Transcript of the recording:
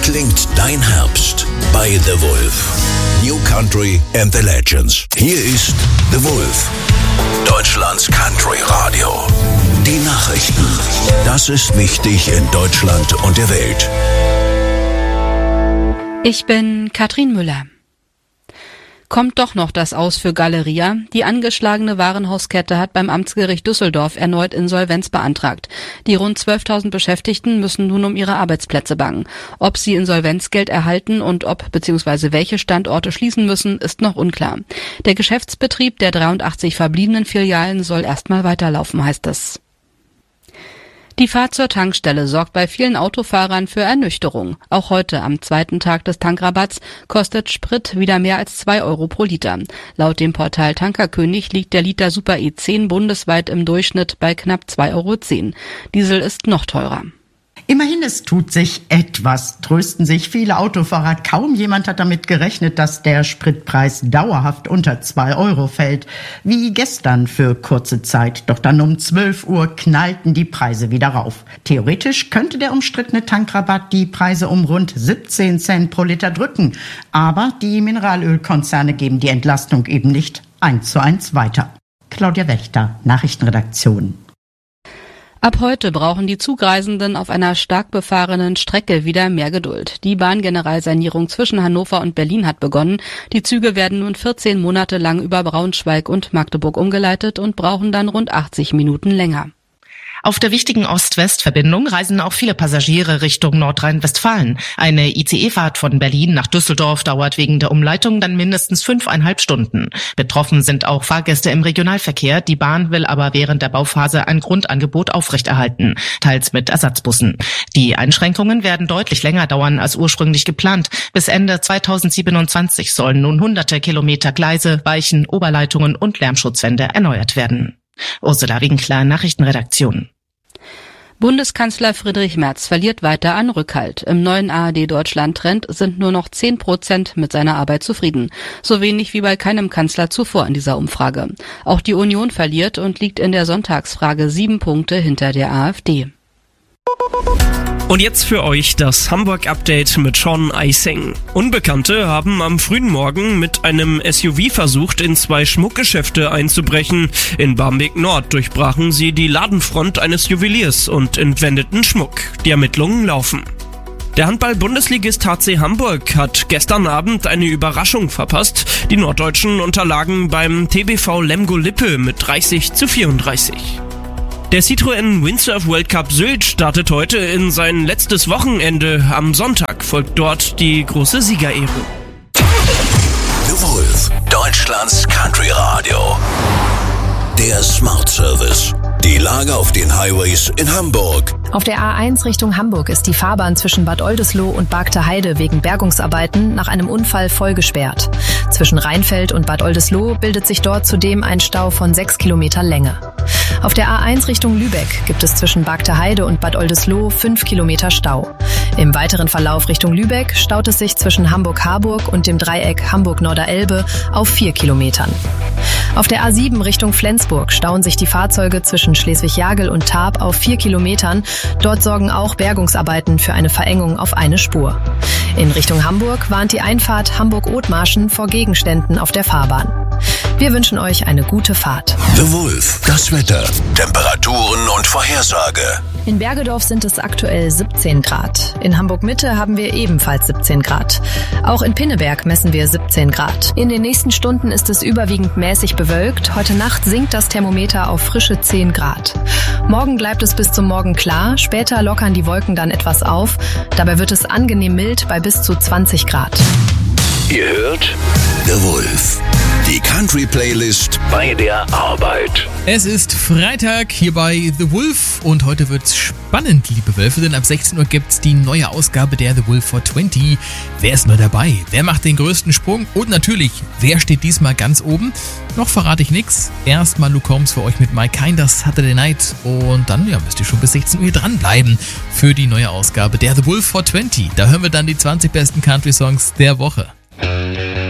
klingt dein Herbst bei The Wolf? New Country and the Legends. Hier ist The Wolf, Deutschlands Country Radio. Die Nachrichten. Das ist wichtig in Deutschland und der Welt. Ich bin Katrin Müller. Kommt doch noch das Aus für Galeria. Die angeschlagene Warenhauskette hat beim Amtsgericht Düsseldorf erneut Insolvenz beantragt. Die rund 12.000 Beschäftigten müssen nun um ihre Arbeitsplätze bangen. Ob sie Insolvenzgeld erhalten und ob bzw. welche Standorte schließen müssen, ist noch unklar. Der Geschäftsbetrieb der 83 verbliebenen Filialen soll erstmal weiterlaufen, heißt es. Die Fahrt zur Tankstelle sorgt bei vielen Autofahrern für Ernüchterung. Auch heute, am zweiten Tag des Tankrabatts, kostet Sprit wieder mehr als 2 Euro pro Liter. Laut dem Portal Tankerkönig liegt der Liter Super E10 bundesweit im Durchschnitt bei knapp 2,10 Euro. Diesel ist noch teurer. Immerhin, es tut sich etwas, trösten sich viele Autofahrer. Kaum jemand hat damit gerechnet, dass der Spritpreis dauerhaft unter 2 Euro fällt. Wie gestern für kurze Zeit. Doch dann um 12 Uhr knallten die Preise wieder rauf. Theoretisch könnte der umstrittene Tankrabatt die Preise um rund 17 Cent pro Liter drücken. Aber die Mineralölkonzerne geben die Entlastung eben nicht 1:1 weiter. Claudia Wächter, Nachrichtenredaktion. Ab heute brauchen die Zugreisenden auf einer stark befahrenen Strecke wieder mehr Geduld. Die Bahngeneralsanierung zwischen Hannover und Berlin hat begonnen. Die Züge werden nun 14 Monate lang über Braunschweig und Magdeburg umgeleitet und brauchen dann rund 80 Minuten länger. Auf der wichtigen Ost-West-Verbindung reisen auch viele Passagiere Richtung Nordrhein-Westfalen. Eine ICE-Fahrt von Berlin nach Düsseldorf dauert wegen der Umleitung dann mindestens 5,5 Stunden. Betroffen sind auch Fahrgäste im Regionalverkehr. Die Bahn will aber während der Bauphase ein Grundangebot aufrechterhalten, teils mit Ersatzbussen. Die Einschränkungen werden deutlich länger dauern als ursprünglich geplant. Bis Ende 2027 sollen nun hunderte Kilometer Gleise, Weichen, Oberleitungen und Lärmschutzwände erneuert werden. Ursula Winkler, Nachrichtenredaktion. Bundeskanzler Friedrich Merz verliert weiter an Rückhalt. Im neuen ARD-Deutschland-Trend sind nur noch 10% mit seiner Arbeit zufrieden. So wenig wie bei keinem Kanzler zuvor in dieser Umfrage. Auch die Union verliert und liegt in der Sonntagsfrage 7 Punkte hinter der AfD. Und jetzt für euch das Hamburg-Update mit Sean Eising. Unbekannte haben am frühen Morgen mit einem SUV versucht, in 2 Schmuckgeschäfte einzubrechen. In Barmbek Nord durchbrachen sie die Ladenfront eines Juweliers und entwendeten Schmuck. Die Ermittlungen laufen. Der Handball-Bundesligist HC Hamburg hat gestern Abend eine Überraschung verpasst. Die Norddeutschen unterlagen beim TBV Lemgo-Lippe mit 30:34. Der Citroën Windsurf World Cup Sylt startet heute in sein letztes Wochenende. Am Sonntag folgt dort die große Siegerehrung. The Wolf, Deutschlands Country Radio. Der Smart Service. Die Lage auf den Highways in Hamburg. Auf der A1 Richtung Hamburg ist die Fahrbahn zwischen Bad Oldesloe und Bargter Heide wegen Bergungsarbeiten nach einem Unfall voll gesperrt. Zwischen Rheinfeld und Bad Oldesloe bildet sich dort zudem ein Stau von 6 Kilometer Länge. Auf der A1 Richtung Lübeck gibt es zwischen Bargter Heide und Bad Oldesloe 5 Kilometer Stau. Im weiteren Verlauf Richtung Lübeck staut es sich zwischen Hamburg-Harburg und dem Dreieck Hamburg-Norderelbe auf 4 Kilometern. Auf der A7 Richtung Flensburg stauen sich die Fahrzeuge zwischen Schleswig-Jagel und Tarp auf 4 Kilometern. Dort sorgen auch Bergungsarbeiten für eine Verengung auf eine Spur. In Richtung Hamburg warnt die Einfahrt Hamburg-Othmarschen vor Gegenständen auf der Fahrbahn. Wir wünschen euch eine gute Fahrt. The Wolf, das Wetter, Temperaturen und Vorhersage. In Bergedorf sind es aktuell 17 Grad. In Hamburg-Mitte haben wir ebenfalls 17 Grad. Auch in Pinneberg messen wir 17 Grad. In den nächsten Stunden ist es überwiegend mäßig bewölkt. Heute Nacht sinkt das Thermometer auf frische 10 Grad. Morgen bleibt es bis zum Morgen klar. Später lockern die Wolken dann etwas auf. Dabei wird es angenehm mild bei bis zu 20 Grad. Ihr hört The Wolf. Die Country-Playlist bei der Arbeit. Es ist Freitag hier bei The Wolf und heute wird's spannend, liebe Wölfe, denn ab 16 Uhr gibt's die neue Ausgabe der The Wolf for 20. Wer ist neu dabei? Wer macht den größten Sprung? Und natürlich, wer steht diesmal ganz oben? Noch verrate ich nix. Erstmal Luke Combs für euch mit My Kinder Saturday Night und dann müsst ihr schon bis 16 Uhr hier dranbleiben für die neue Ausgabe der The Wolf for 20. Da hören wir dann die 20 besten Country-Songs der Woche.